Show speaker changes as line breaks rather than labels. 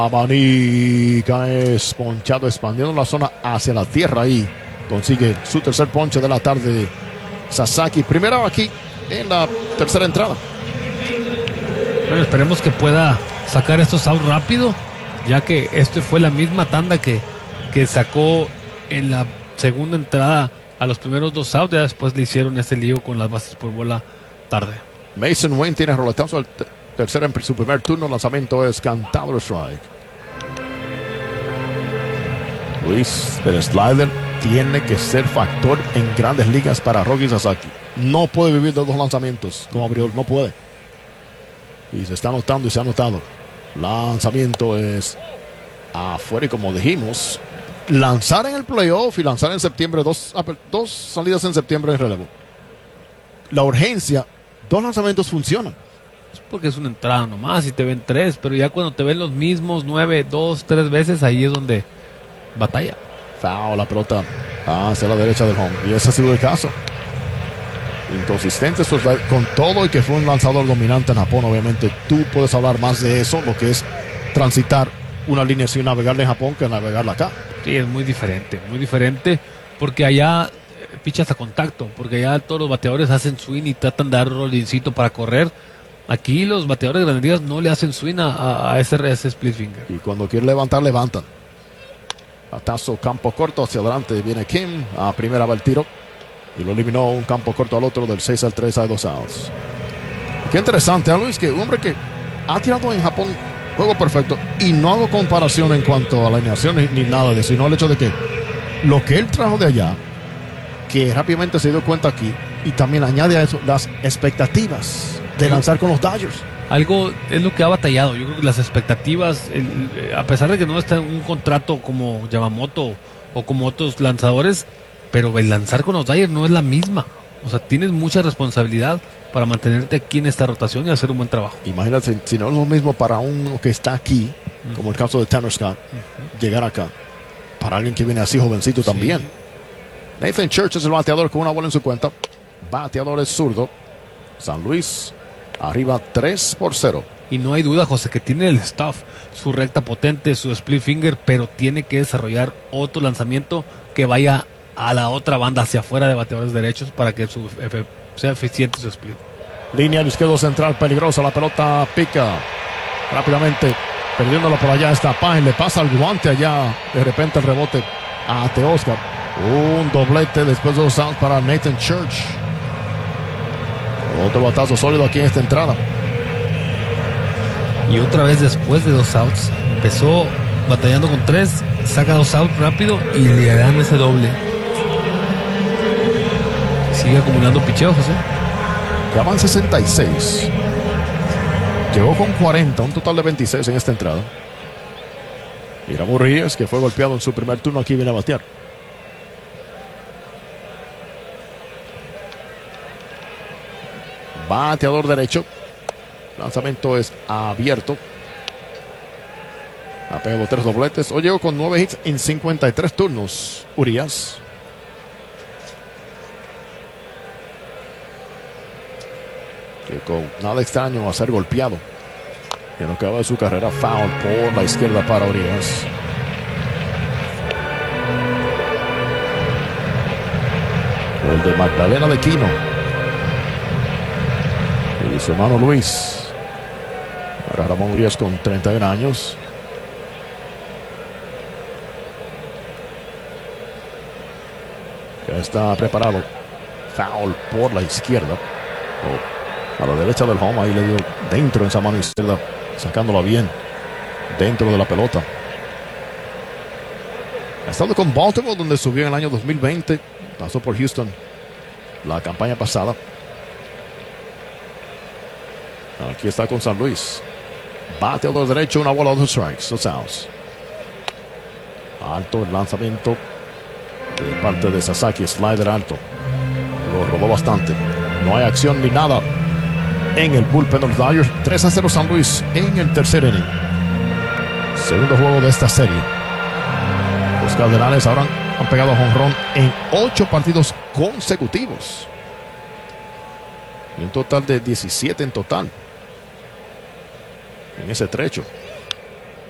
Abanica es ponchado, expandiendo la zona hacia la tierra y consigue su tercer ponche de la tarde. Sasaki, primero aquí en la tercera entrada.
Bueno, esperemos que pueda sacar estos outs rápido, ya que este fue la misma tanda que sacó en la segunda entrada a los primeros dos outs. Ya después le hicieron ese lío con las bases por bola tarde.
Mason Wayne tiene roletazo al tercero en su primer turno. Lanzamiento es cantado, strike. Luis, el slider tiene que ser factor en grandes ligas para Roki Sasaki. No puede vivir de dos lanzamientos como abridor, no puede. Y se está notando y se ha notado. Lanzamiento es afuera y como dijimos, lanzar en el playoff y lanzar en septiembre, dos salidas en septiembre en relevo. La urgencia, dos lanzamientos funcionan.
Es porque es una entrada nomás y te ven tres, pero ya cuando te ven los mismos 9, 2, 3 veces, ahí es donde batalla.
Foul, la pelota hacia la derecha del home. Y ese ha sido el caso. Inconsistente con todo y que fue un lanzador dominante en Japón. Obviamente tú puedes hablar más de eso, lo que es transitar una línea y navegarla en Japón que navegarla acá.
Sí, es muy diferente porque allá pichas a contacto, porque allá todos los bateadores hacen swing y tratan de dar un rollincito para correr. Aquí los bateadores de Grandes Ligas no le hacen swing a ese split finger.
Y cuando quieren levantar, levantan. Batazo, campo corto hacia adelante. Viene Kim. A primera va el tiro. Y lo eliminó un campo corto al otro. Del 6 al 3 hay 2 outs. Qué interesante, Luis, que un hombre que ha tirado en Japón juego perfecto. Y no hago comparación en cuanto a la alineación ni nada de eso, sino el hecho de que lo que él trajo de allá, que rápidamente se dio cuenta aquí, y también añade a eso las expectativas de lanzar con los Dodgers.
Algo es lo que ha batallado. Yo creo que las expectativas, a pesar de que no está en un contrato como Yamamoto o como otros lanzadores, pero el lanzar con los Dodgers no es la misma. O sea, tienes mucha responsabilidad para mantenerte aquí en esta rotación y hacer un buen trabajo.
Imagínate, si no es lo mismo para uno que está aquí, como el caso de Tanner Scott, llegar acá, para alguien que viene así jovencito también. Nathan Church es el bateador con una bola en su cuenta. Bateador es zurdo. San Luis arriba 3-0.
Y no hay duda, José, que tiene el stuff, su recta potente, su split finger, pero tiene que desarrollar otro lanzamiento que vaya a la otra banda, hacia afuera de bateadores derechos, para que sea eficiente su split.
Línea al izquierdo central, peligrosa, la pelota pica rápidamente, perdiéndola por allá está Pine, le pasa el guante allá, de repente el rebote a Teoscar. Un doblete después de 2 outs para Nathan Church. Otro batazo sólido aquí en esta entrada.
Y otra vez después de 2 outs, empezó batallando con 3, saca 2 outs rápido y le dan ese doble. Sigue acumulando picheo, José.
Ya van 66. Llegó con 40, un total de 26 en esta entrada. Y Ramón Ríos, que fue golpeado en su primer turno, aquí viene a batear. Bateador derecho. Lanzamiento es abierto. Ha pegado 3 dobletes. Hoy llegó con 9 hits en 53 turnos. Urias. Que con nada extraño a ser golpeado. Que no acaba de su carrera. Foul por la izquierda para Urias. El de Magdalena de Quino. Y su hermano Luis. Ahora Ramón Urias con 31 años. Ya está preparado. Foul por la izquierda. A la derecha del home. Ahí le dio dentro en esa mano izquierda. Sacándola bien. Dentro de la pelota. Ha estado con Baltimore, donde subió en el año 2020. Pasó por Houston la campaña pasada. Aquí está con San Luis. Bateador derecho, una bola, 2 strikes, 2 outs. Alto el lanzamiento de parte de Sasaki, slider alto. Lo robó bastante. No hay acción ni nada en el bullpen de los Dodgers. 3-0 San Luis en el tercer inning. Segundo juego de esta serie. Los Cardenales ahora han pegado jonrón en 8 partidos consecutivos. Y un total de 17 en total en ese trecho.